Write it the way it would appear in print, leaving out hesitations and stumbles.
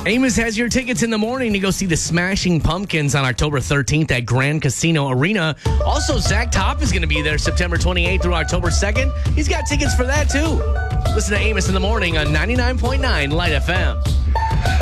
Amos has your tickets in the morning to go see the Smashing Pumpkins on October 13th at Grand Casino Arena. Also, Zach Top is going to be there September 28th through October 2nd. He's got tickets for that, too. Listen to Amos in the morning on 99.9 Light FM.